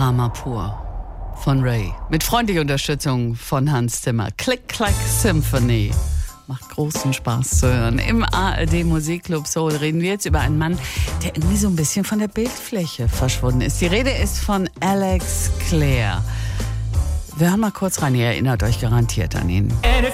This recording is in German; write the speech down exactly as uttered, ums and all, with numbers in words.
Drama pur von Ray. Mit freundlicher Unterstützung von Hans Zimmer. Click Clack Symphony. Macht großen Spaß zu hören. Im A R D Musikclub Soul reden wir jetzt über einen Mann, der irgendwie so ein bisschen von der Bildfläche verschwunden ist. Die Rede ist von Alex Clare. Wir hören mal kurz rein, ihr erinnert euch garantiert an ihn.